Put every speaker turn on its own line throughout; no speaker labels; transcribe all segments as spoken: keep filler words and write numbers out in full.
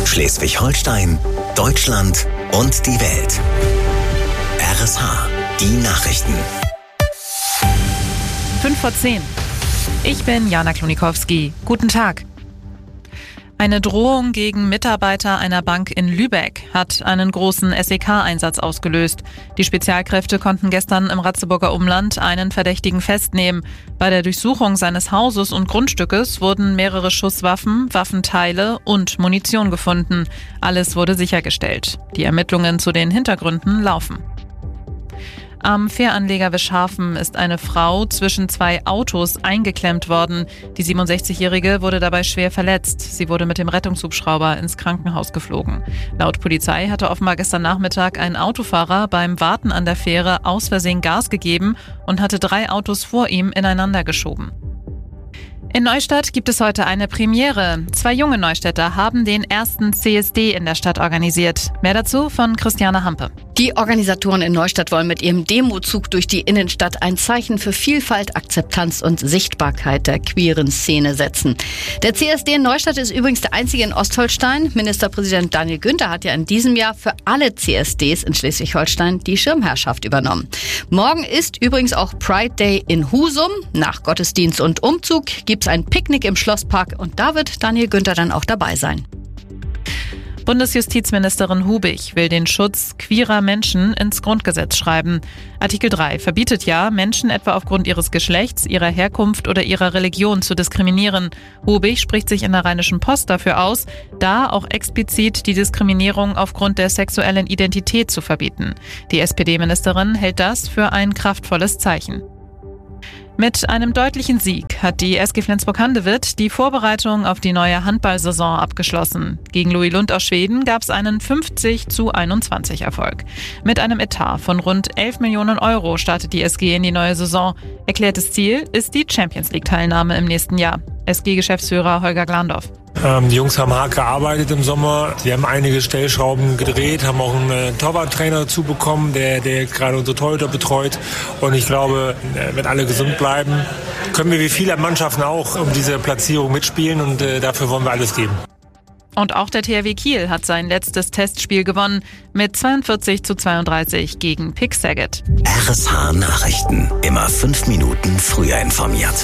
Schleswig-Holstein, Deutschland und die Welt. R S H, die Nachrichten.
fünf vor zehn. Ich bin Jana Klonikowski. Guten Tag. Eine Drohung gegen Mitarbeiter einer Bank in Lübeck hat einen großen S E K-Einsatz ausgelöst. Die Spezialkräfte konnten gestern im Ratzeburger Umland einen Verdächtigen festnehmen. Bei der Durchsuchung seines Hauses und Grundstückes wurden mehrere Schusswaffen, Waffenteile und Munition gefunden. Alles wurde sichergestellt. Die Ermittlungen zu den Hintergründen laufen. Am Fähranleger Wischhafen ist eine Frau zwischen zwei Autos eingeklemmt worden. Die siebenundsechzigjährige wurde dabei schwer verletzt. Sie wurde mit dem Rettungshubschrauber ins Krankenhaus geflogen. Laut Polizei hatte offenbar gestern Nachmittag ein Autofahrer beim Warten an der Fähre aus Versehen Gas gegeben und hatte drei Autos vor ihm ineinander geschoben. In Neustadt gibt es heute eine Premiere. Zwei junge Neustädter haben den ersten C S D in der Stadt organisiert. Mehr dazu von Christiane Hampe.
Die Organisatoren in Neustadt wollen mit ihrem Demozug durch die Innenstadt ein Zeichen für Vielfalt, Akzeptanz und Sichtbarkeit der queeren Szene setzen. Der C S D in Neustadt ist übrigens der einzige in Ostholstein. Ministerpräsident Daniel Günther hat ja in diesem Jahr für alle C S Ds in Schleswig-Holstein die Schirmherrschaft übernommen. Morgen ist übrigens auch Pride Day in Husum. Nach Gottesdienst und Umzug gibt es ein Picknick im Schlosspark und da wird Daniel Günther dann auch dabei sein.
Bundesjustizministerin Hubig will den Schutz queerer Menschen ins Grundgesetz schreiben. Artikel drei verbietet ja, Menschen etwa aufgrund ihres Geschlechts, ihrer Herkunft oder ihrer Religion zu diskriminieren. Hubig spricht sich in der Rheinischen Post dafür aus, da auch explizit die Diskriminierung aufgrund der sexuellen Identität zu verbieten. Die S P D-Ministerin hält das für ein kraftvolles Zeichen. Mit einem deutlichen Sieg hat die S G Flensburg-Handewitt die Vorbereitung auf die neue Handballsaison abgeschlossen. Gegen Louis Lund aus Schweden gab es einen fünfzig zu einundzwanzig Erfolg. Mit einem Etat von rund elf Millionen Euro startet die S G in die neue Saison. Erklärtes Ziel ist die Champions-League-Teilnahme im nächsten Jahr. S G-Geschäftsführer Holger Glandorf.
Ähm, die Jungs haben hart gearbeitet im Sommer. Die haben einige Stellschrauben gedreht, haben auch einen äh, Torwarttrainer dazu bekommen, der, der gerade unsere Torhüter betreut. Und ich glaube, äh, wenn alle gesund bleiben, können wir wie viele Mannschaften auch um diese Platzierung mitspielen und äh, dafür wollen wir alles geben.
Und auch der T H W Kiel hat sein letztes Testspiel gewonnen mit zweiundvierzig zu zweiunddreißig gegen Pick Saget.
R S H Nachrichten. Immer fünf Minuten früher informiert.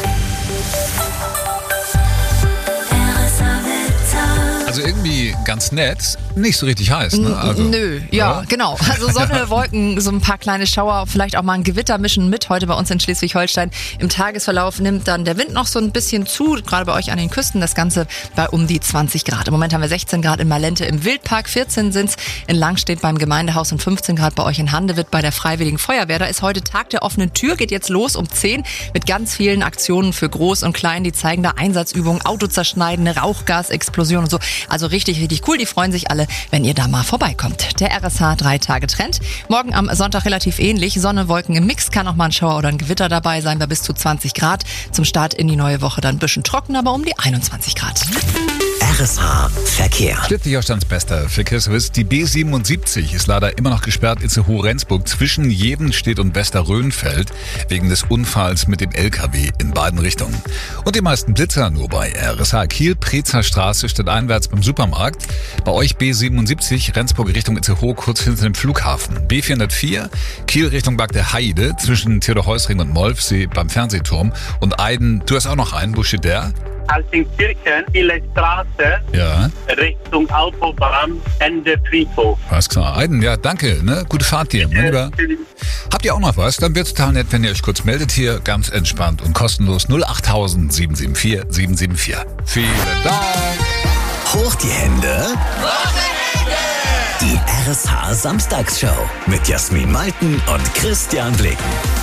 Also irgendwie ganz nett, nicht so richtig heiß, ne? Also,
Nö, ja,
oder?
genau. Also Sonne, Wolken, so ein paar kleine Schauer, vielleicht auch mal ein Gewitter mischen mit heute bei uns in Schleswig-Holstein. Im Tagesverlauf nimmt dann der Wind noch so ein bisschen zu, gerade bei euch an den Küsten, das Ganze bei um die zwanzig Grad. Im Moment haben wir sechzehn Grad in Malente im Wildpark, vierzehn sind's in Langstedt beim Gemeindehaus und fünfzehn Grad bei euch in Handewitt bei der Freiwilligen Feuerwehr. Da ist heute Tag der offenen Tür, geht jetzt los um zehn mit ganz vielen Aktionen für Groß und Klein. Die zeigen da Einsatzübungen, Auto zerschneiden, Rauchgasexplosion und so. Also richtig, richtig cool. Die freuen sich alle, wenn ihr da mal vorbeikommt. Der R S H drei Tage Trend. Morgen am Sonntag relativ ähnlich. Sonne, Wolken im Mix. Kann auch mal ein Schauer oder ein Gewitter dabei sein bei bis zu zwanzig Grad. Zum Start in die neue Woche dann ein bisschen trocken, aber um die einundzwanzig Grad.
R S H Verkehr.
Schleswig-Holsteins bester Verkehrsservice. Die B siebenundsiebzig ist leider immer noch gesperrt Itzehoe-Rendsburg zwischen Jevenstedt und Westerrönfeld wegen des Unfalls mit dem L K W in beiden Richtungen. Und die meisten Blitzer nur bei R S H Kiel, Prezer Straße statt einwärts beim Supermarkt. Bei euch B siebenundsiebzig, Rendsburg Richtung Itzehoe, kurz hinter dem Flughafen. B vierhundertvier, Kiel Richtung Bad der Heide zwischen Theodor-Heuss-Ring und Molfsee beim Fernsehturm. Und Eiden, du hast auch noch einen, wo steht der?
Altenkirchen, Kieler Straße,
Ja.
Richtung Autobahn, Ende Friedhof.
Alles klar. Eiden, ja, danke, ne? Gute Fahrt dir, mein Lieber. Habt ihr auch noch was? Dann wird's total nett, wenn ihr euch kurz meldet hier, ganz entspannt und kostenlos null acht tausend sieben sieben vier sieben sieben vier. Vielen Dank.
Hoch die Hände. Die R S H Samstagsshow mit Jasmin Malten und Christian Blicken.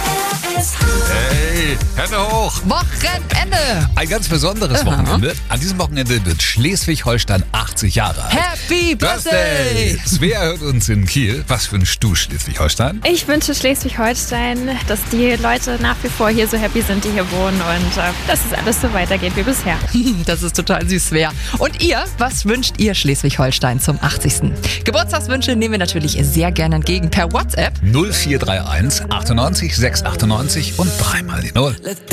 Hey, Hände hoch!
Wochenende!
Ein ganz besonderes Wochenende. An diesem Wochenende wird Schleswig-Holstein achtzig Jahre alt.
Happy Birthday!
Svea hört uns in Kiel. Was wünschst du, Schleswig-Holstein?
Ich wünsche Schleswig-Holstein, dass die Leute nach wie vor hier so happy sind, die hier wohnen und äh, dass es alles so weitergeht wie bisher.
Das ist total süß, Svea. Und ihr, was wünscht ihr Schleswig-Holstein zum achtzigsten Geburtstagswünsche nehmen wir natürlich sehr gerne entgegen per WhatsApp.
null vier drei eins achtundneunzig sechshundertachtundneunzig und dreimal die Null.